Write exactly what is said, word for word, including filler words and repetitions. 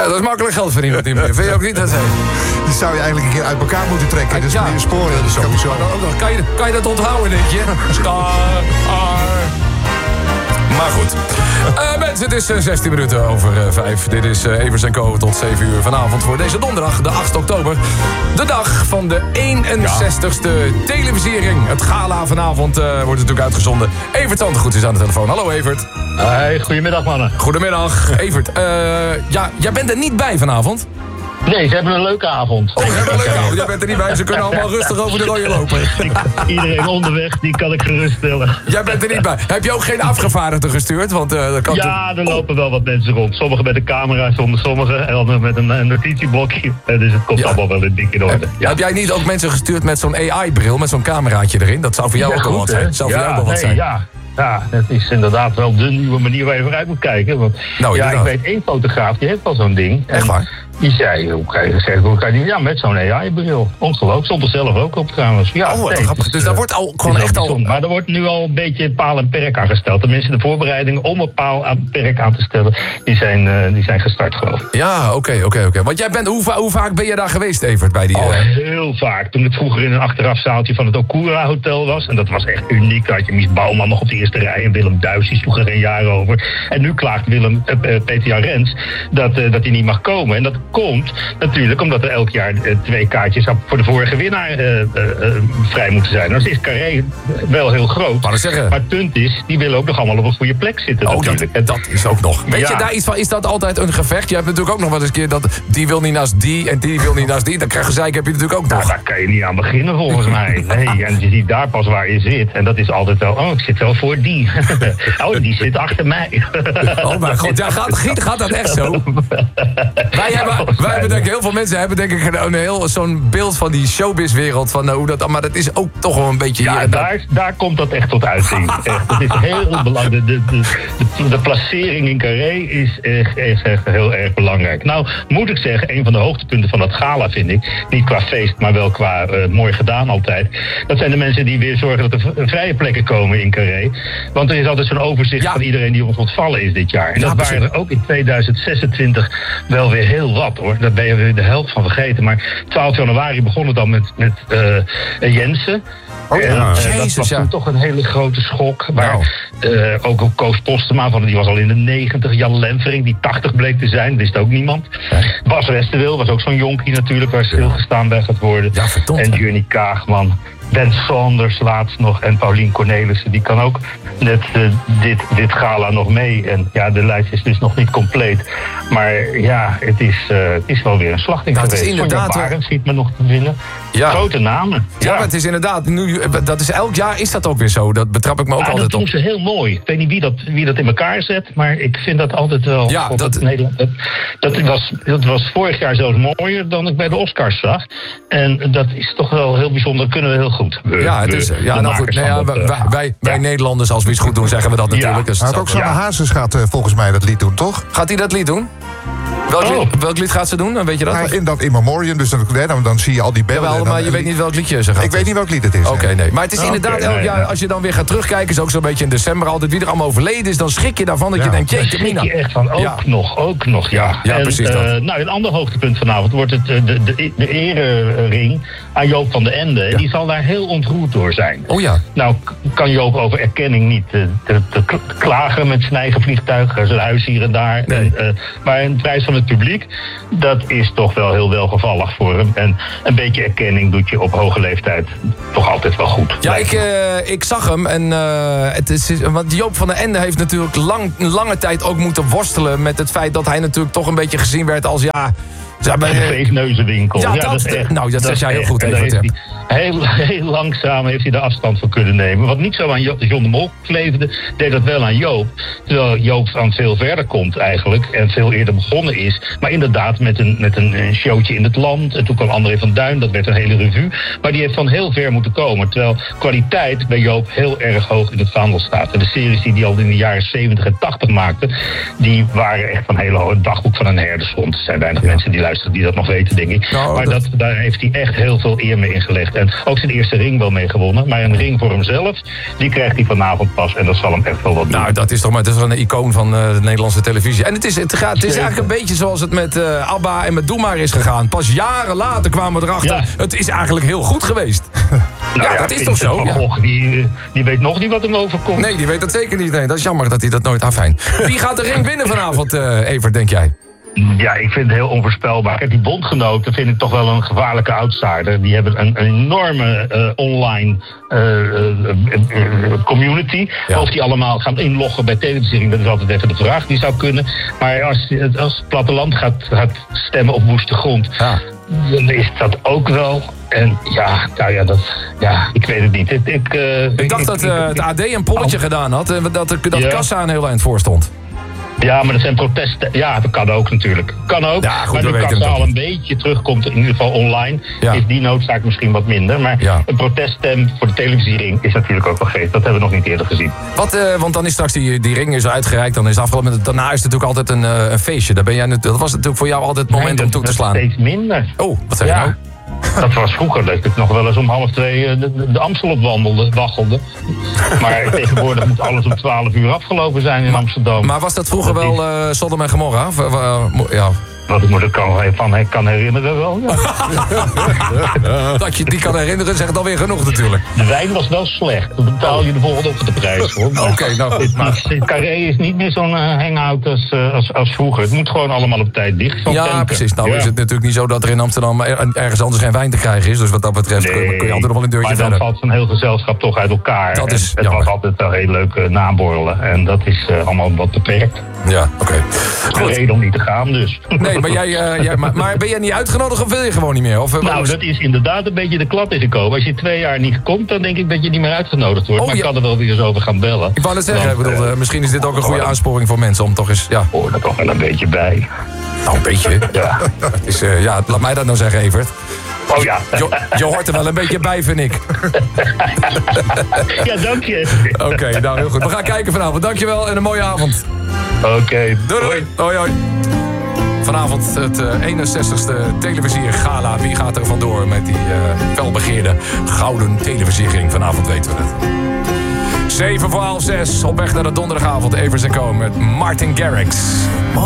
Ja, dat is makkelijk geld verdienen met die meneer. Vind je ook niet dat hij? Die zou je eigenlijk een keer uit elkaar moeten trekken. Dus ja, meer sporen. Ja, dus kan, zo. Kan, je, kan je dat onthouden, denk je? Star, maar goed. Uh, mensen, het is uh, zestien minuten over uh, vijf. Dit is uh, Evers en Co. tot zeven uur vanavond voor deze donderdag, de achtste oktober. De dag van de eenenzestigste ja. televisiering. Het gala vanavond uh, wordt natuurlijk uitgezonden. Evert Zandgoed is aan de telefoon. Hallo Evert. Hey, goedemiddag mannen. Goedemiddag. Evert, uh, ja, jij bent er niet bij vanavond? Nee, ze hebben een leuke avond. Oh, ze hebben een leuke avond. Jij bent er niet bij. Ze kunnen allemaal rustig over de rode lopen. Iedereen onderweg, die kan ik geruststellen. Jij bent er niet bij. Heb je ook geen afgevaardigden gestuurd? Want, uh, dat kan ja, te... er lopen wel wat mensen rond. Sommigen met een camera, sommigen en anderen met een, een notitieblokje. Dus het komt ja. allemaal wel een dik in orde. Heb, ja. heb jij niet ook mensen gestuurd met zo'n A I-bril, met zo'n cameraatje erin? Dat zou voor jou ja, ook wel wat zijn. Zou voor ja, jou wel wat nee, zijn. Ja. Ja, het is inderdaad wel de nieuwe manier waar je vooruit moet kijken. Want nou, ja, ik weet één fotograaf, die heeft wel zo'n ding. Echt waar? Die zei, hoe kan je, zeg, hoe kan je die, ja, met zo'n A I-bril. Ongelooflijk, stond er zelf ook op trouwens. Ja, oh, wat nee, grappig. Dus, dus daar wordt al gewoon echt al... Maar er wordt nu al een beetje paal en perk aan gesteld. Tenminste, de voorbereidingen om een paal en perk aan te stellen, die zijn, uh, die zijn gestart, geloof ik. Ja, oké, okay, oké, okay, oké. Okay. Want jij bent, hoe, va- hoe vaak ben je daar geweest, Evert, bij die... Oh, uh... heel vaak. Toen het vroeger in een achterafzaaltje van het Okura Hotel was. En dat was echt uniek. Daar had je Mies Bouwman nog op de eerste rij en Willem Duis, die sloeg er een jaar over. En nu klaagt Willem, uh, uh, Peter Jan Rens dat, uh, dat hij niet mag komen. En dat komt natuurlijk omdat er elk jaar uh, twee kaartjes voor de vorige winnaar uh, uh, uh, vrij moeten zijn. Nou, dan is Carré wel heel groot. Maar, zeggen... maar het punt is, die willen ook nog allemaal op een goede plek zitten. Oh, dat, dat is ook nog. Weet ja. je daar iets van? Is dat altijd een gevecht? Je hebt natuurlijk ook nog wel eens een keer dat die wil niet naast die en die wil niet naast die. Dan krijg je zeik, heb je natuurlijk ook nog. Nou, daar kan je niet aan beginnen volgens mij. Nee, en je ziet daar pas waar je zit. En dat is altijd wel, oh, ik zit wel voor die. Oh, die zit achter mij. Oh mijn god, ja, gaat, gaat dat echt zo? Wij hebben, wij hebben denk ik, heel veel mensen hebben denk ik een heel zo'n beeld van die showbizwereld van uh, hoe dat, maar dat is ook toch wel een beetje. Ja, hier daar, daar komt dat echt tot uiting. Echt, het is heel belangrijk. De, de, de, de placering in Carré is echt, echt, echt heel erg belangrijk. Nou, moet ik zeggen, een van de hoogtepunten van dat gala vind ik, niet qua feest, maar wel qua uh, mooi gedaan altijd. Dat zijn de mensen die weer zorgen dat er vrije plekken komen in Carré. Want er is altijd zo'n overzicht ja. van iedereen die ons ontvallen is dit jaar. En ja, dat precies. waren er ook in tweeduizend zesentwintig wel weer heel wat hoor. Daar ben je weer de helft van vergeten. Maar twaalf januari begon het dan met, met uh, Jensen. Oh, ja. En, uh, Jezus, dat was ja. toen toch een hele grote schok. Maar nou. uh, ook op Koos Postema, van, die was al in de negentig. Jan Lemvering, die tachtig bleek te zijn, wist ook niemand. Echt? Bas Westerwil was ook zo'n jonkie natuurlijk, waar stilgestaan bij gaat worden. Ja, verdomd, en Johnny Kaagman. Ben Saunders laatst nog en Paulien Cornelissen, die kan ook net uh, dit, dit gala nog mee. En ja, de lijst is dus nog niet compleet. Maar ja, het is, uh, het is wel weer een slachting dat geweest. Is inderdaad, Sonja Barend schiet me nog te winnen. Ja. Grote namen. Ja, ja, maar het is inderdaad, nu, dat is elk jaar is dat ook weer zo. Dat betrap ik me ook ja, altijd dat op. Dat doen ze heel mooi. Ik weet niet wie dat, wie dat in elkaar zet, maar ik vind dat altijd wel... Ja, dat... Dat, Nederland, dat, dat, was, dat was vorig jaar zelfs mooier dan ik bij de Oscars zag. En dat is toch wel heel bijzonder. Dat kunnen we heel goed. We, ja, het is, ja, nou goed. Nee, ja, wij, wij, wij ja. Nederlanders, als we iets goed doen, zeggen we dat natuurlijk. Ja. Dus maar ook Sanne ja. Hazes gaat uh, volgens mij dat lied doen, toch? Gaat hij dat lied doen? Welk, oh. lied, welk lied gaat ze doen? Weet je dat? Ja, in dat In Memoriam, dus dan, dan, dan zie je al die beelden. Jawel, maar je weet niet welk liedje ze gaat. Ik weet niet welk lied het is. Oké, okay, nee. Maar het is oh, inderdaad, okay, elk jaar, als je dan weer gaat terugkijken, is ook zo'n beetje in december altijd wie er allemaal overleden is, dan schrik je daarvan dat ja, je denkt, jeetje, Mina. Mina. Je echt van, ook ja. nog, ook nog, ja. Ja, en, precies uh, dat. Nou, een ander hoogtepunt vanavond wordt het, de, de, de, de erering aan Joop van den Ende. Ja. Die zal daar heel ontroerd door zijn. Oh ja. Nou, kan Joop over erkenning niet te, te, te klagen met zijn eigen vliegtuig, zijn huis hier en daar. Nee. En, uh, maar een prijs van het publiek, dat is toch wel heel welgevallig voor hem. En een beetje erkenning doet je op hoge leeftijd toch altijd wel goed. Ja, ik, uh, ik zag hem. En, uh, het is, want Joop van den Ende heeft natuurlijk lang, lange tijd ook moeten worstelen met het feit dat hij natuurlijk toch een beetje gezien werd als ja... Ja, bij de feestneuzenwinkel. Ja, ja, dat, dat is echt, nou, dat, dat zeg jij heel goed. Even, heel, heel langzaam heeft hij de afstand van kunnen nemen. Wat niet zo aan jo- John de Mol kleefde, deed dat wel aan Joop. Terwijl Joop aan veel verder komt eigenlijk. En veel eerder begonnen is. Maar inderdaad met een, met een showtje in het land. En toen kwam André van Duin, dat werd een hele revue. Maar die heeft van heel ver moeten komen. Terwijl kwaliteit bij Joop heel erg hoog in het vaandel staat. En de series die hij al in de jaren zeventig en tachtig maakte, die waren echt van hele hoog. Het dagboek van een herdershond. Er zijn weinig ja. mensen die luisteren luisteren die dat nog weten, denk ik. Nou, maar dat... Dat, daar heeft hij echt heel veel eer mee ingelegd. En ook zijn eerste ring wel mee gewonnen. Maar een ring voor hemzelf, die krijgt hij vanavond pas. En dat zal hem echt wel wat doen. Nou, dat is toch maar, dat is wel een icoon van uh, de Nederlandse televisie. En het is, het gaat, het is eigenlijk een beetje zoals het met uh, ABBA en met Doe Maar is gegaan. Pas jaren later kwamen we erachter. Ja. Het is eigenlijk heel goed geweest. Nou ja, ja, dat is toch zo? Ja. Och, die, die weet nog niet wat hem overkomt. Nee, die weet dat zeker niet. Nee, dat is jammer dat hij dat nooit afijn. Wie gaat de ring winnen vanavond, uh, Evert, denk jij? Ja, ik vind het heel onvoorspelbaar. Kijk, die bondgenoten vind ik toch wel een gevaarlijke outsider. Die hebben een, een enorme uh, online uh, uh, community. Ja. Of die allemaal gaan inloggen bij televisiering, dat is altijd even de vraag. Die zou kunnen. Maar als, als het platteland gaat, gaat stemmen op woeste grond, ja. dan is dat ook wel. En ja, nou ja, dat, ja, ik weet het niet. Ik, ik, uh, ik dacht ik, dat uh, het A D een polletje oh. gedaan had en dat, dat ja. Kassa een heel eind voor stond. Ja, maar dat zijn protesten. Ja, dat kan ook natuurlijk. Kan ook. Ja, goed, maar nu Kassa al een beetje terugkomt, in ieder geval online, ja. is die noodzaak misschien wat minder. Maar ja. een proteststem voor de televisiering is natuurlijk ook wel geest. Dat hebben we nog niet eerder gezien. Wat, uh, want dan is straks die, die ring is uitgereikt, dan is het afgelopen. Daarna is het natuurlijk altijd een, uh, een feestje. Daar ben jij, dat was natuurlijk voor jou altijd het moment nee, dat, om toe te slaan. steeds minder. Oh, wat zeg je ja. nou? Dat was vroeger dat ik nog wel eens om half twee de, de Amstel op wandelde, waggelde. Maar tegenwoordig moet alles om twaalf uur afgelopen zijn in maar, Amsterdam. Maar was dat vroeger dat wel uh, Sodom en Gomorra? Of, uh, ja. Wat ik me er kan, van kan herinneren wel, ja. Dat je die kan herinneren, zegt alweer genoeg natuurlijk. De wijn was wel slecht. Dan betaal je de volgende op de prijs, hoor. Oké, okay, nou goed. Maar Carré is niet meer zo'n uh, hangout als, uh, als, als vroeger. Het moet gewoon allemaal op tijd dicht. Ja, tanken. Precies. Nou ja. is het natuurlijk niet zo dat er in Amsterdam er, ergens anders geen wijn te krijgen is. Dus wat dat betreft nee, kun, je, kun je altijd nog wel een deurtje maar dan verder. valt zo'n heel gezelschap toch uit elkaar. Dat is het was altijd wel heel leuk uh, naborrelen. En dat is uh, allemaal wat beperkt. Ja, oké. Okay. Een reden om niet te gaan dus. Nee, maar jij... Uh, jij Maar, maar ben jij niet uitgenodigd of wil je gewoon niet meer? Of, nou, dat is inderdaad een beetje de klap in gekomen. Als je twee jaar niet komt, dan denk ik dat je niet meer uitgenodigd wordt. Oh, maar ik ja. kan er wel weer eens over gaan bellen. Ik wou net zeggen, Want, ik bedoel, uh, misschien is dit ook een goede aansporing voor mensen om toch eens... Ja. Hoor er toch wel een beetje bij. Nou, een beetje? Ja. is, uh, ja, laat mij dat nou zeggen, Evert. Oh ja. Je, je hoort er wel een beetje bij, vind ik. Ja, dank je. Oké, okay, nou heel goed. We gaan kijken vanavond. Dankjewel en een mooie avond. Oké. Okay. Doei, doei. Hoi, hoi. Vanavond het uh, eenenzestigste televisiegala. Wie gaat er vandoor met die uh, felbegeerde gouden televisiering? Vanavond weten we het. zeven voor half zes, op weg naar de donderdagavond. Evers en Co met Martin Garrix.